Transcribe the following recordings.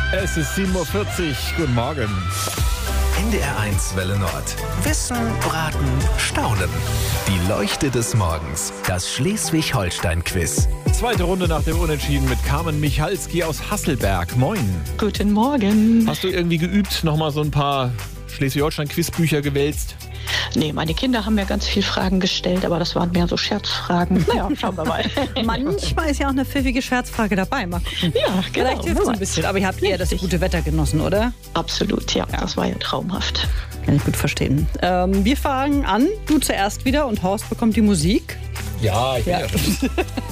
Es ist 7:40 Uhr. Guten Morgen. NDR1 Welle Nord. Wissen, Braten, Staunen. Die Leuchte des Morgens. Das Schleswig-Holstein-Quiz. Zweite Runde nach dem Unentschieden mit Carmen Michalski aus Hasselberg. Moin. Guten Morgen. Hast du irgendwie geübt, nochmal so ein paar Schleswig-Holstein-Quizbücher gewälzt? Nee, meine Kinder haben mir ganz viele Fragen gestellt, aber das waren mehr so Scherzfragen. Naja, schauen wir mal. Manchmal ist ja auch eine pfiffige Scherzfrage dabei. Mal gucken. Ja, genau. Vielleicht hilft es ein bisschen. Aber ihr habt eher das gute Wetter genossen, oder? Absolut, ja. Das war ja traumhaft. Kann ich gut verstehen. Wir fangen an. Du zuerst wieder und Horst bekommt die Musik. Ja, ich bin ja schon.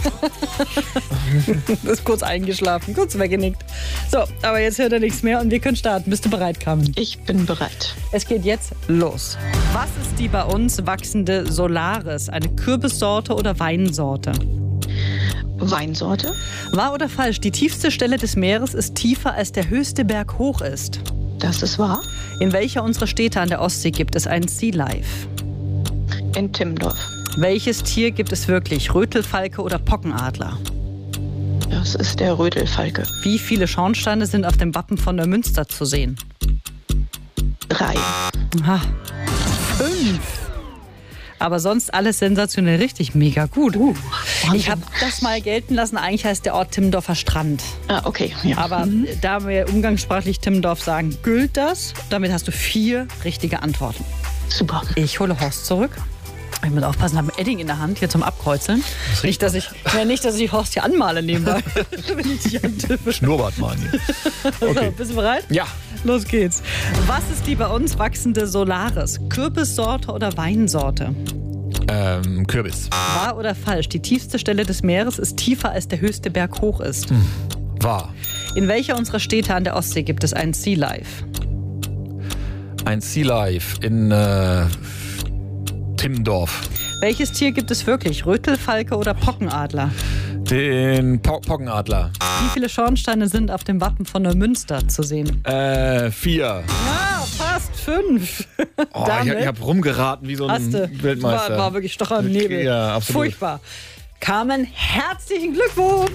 Du bist kurz eingeschlafen, kurz weggenickt. So, aber jetzt hört er nichts mehr und wir können starten. Bist du bereit, Carmen? Ich bin bereit. Es geht jetzt los. Was ist die bei uns wachsende Solaris? Eine Kürbissorte oder Weinsorte? Weinsorte? Wahr oder falsch? Die tiefste Stelle des Meeres ist tiefer, als der höchste Berg hoch ist. Das ist wahr. In welcher unserer Städte an der Ostsee gibt es ein Sea Life? In Timmendorf. Welches Tier gibt es wirklich? Rötelfalke oder Pockenadler? Das ist der Rötelfalke. Wie viele Schornsteine sind auf dem Wappen von Neumünster zu sehen? 3. Aha. 5. Aber sonst alles sensationell richtig. Mega gut. Ich habe das mal gelten lassen. Eigentlich heißt der Ort Timmendorfer Strand. Ah, okay. Ja. Aber da wir umgangssprachlich Timmendorf sagen, gilt das. Damit hast du 4 richtige Antworten. Super. Ich hole Horst zurück. Ich muss aufpassen, habe ein Edding in der Hand hier zum Abkreuzeln. Nicht, dass ich Horst hier anmale nebenbei. Wenn ich dich antippe. Schnurrbart mal hier. Okay. So, bist du bereit? Ja. Los geht's. Was ist die bei uns wachsende Solaris? Kürbissorte oder Weinsorte? Kürbis. Wahr oder falsch? Die tiefste Stelle des Meeres ist tiefer, als der höchste Berg hoch ist. Wahr. In welcher unserer Städte an der Ostsee gibt es ein Sea Life? Ein Sea Life in Timmendorf. Welches Tier gibt es wirklich? Rötelfalke oder Pockenadler? Den Pockenadler. Wie viele Schornsteine sind auf dem Wappen von Neumünster zu sehen? 4. Ja, fast 5. Oh, ich habe rumgeraten wie so ein Weltmeister. War wirklich Stocher im Nebel. Ja, absolut. Furchtbar. Carmen, herzlichen Glückwunsch.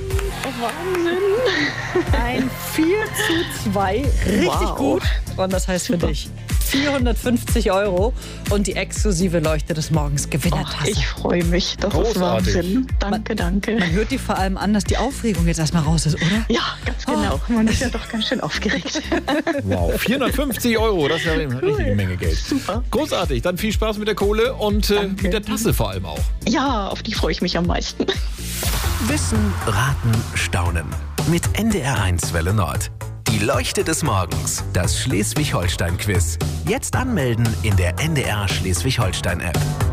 Wahnsinn. Ein 4:2. Richtig Wow. gut. Und das heißt für dich 450 € und die exklusive Leuchte des Morgens Gewinnertasse. Ich freue mich. Das Großartig. ist Wahnsinn. Danke. Man hört dir vor allem an, dass die Aufregung jetzt erstmal raus ist, oder? Ja, ganz genau. Man ist ja doch ganz schön aufgeregt. Wow, 450 €, das ist ja eine richtige Menge Geld. Super. Großartig, dann viel Spaß mit der Kohle und mit der Tasse vor allem auch. Ja, auf die freue ich mich am meisten. Wissen, Raten, Staunen. Mit NDR1 Welle Nord. Die Leuchte des Morgens. Das Schleswig-Holstein-Quiz. Jetzt anmelden in der NDR Schleswig-Holstein-App.